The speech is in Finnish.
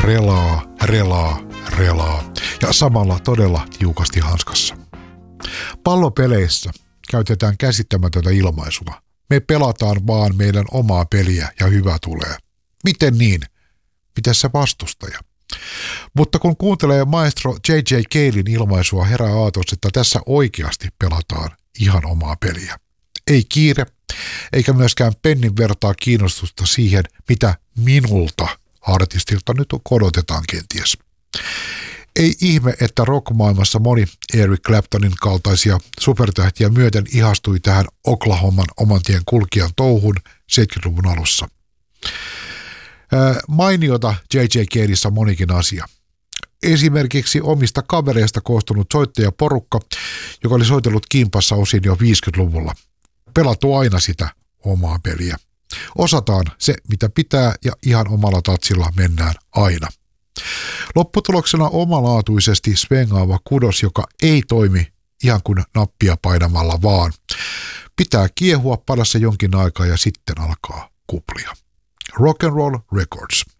relaa ja samalla todella tiukasti hanskassa. Pallopeleissä käytetään käsittämätöntä ilmaisua. Me pelataan vaan meidän omaa peliä ja hyvä tulee. Miten niin? Mitäs se vastustaja? Mutta kun kuuntelee maestro J.J. Calein ilmaisua, herää aatos, että tässä oikeasti pelataan ihan omaa peliä. Ei kiire, eikä myöskään pennin vertaa kiinnostusta siihen, mitä minulta artistilta nyt odotetaan kenties. Ei ihme, että rockmaailmassa moni Eric Claptonin kaltaisia supertähtiä myöten ihastui tähän Oklahoman omantien kulkijan touhun 70-luvun alussa. Mainiota J.J. Caleissa monikin asia. Esimerkiksi omista kavereista koostunut soittajaporukka, joka oli soitellut kimpassa osin jo 50-luvulla. Pelattu aina sitä omaa peliä. Osataan se, mitä pitää, ja ihan omalla tatsilla mennään aina. Lopputuloksena omalaatuisesti svengaava kudos, joka ei toimi ihan kuin nappia painamalla vaan. Pitää kiehua, pada se jonkin aikaa ja sitten alkaa kuplia. Rock and Roll Records.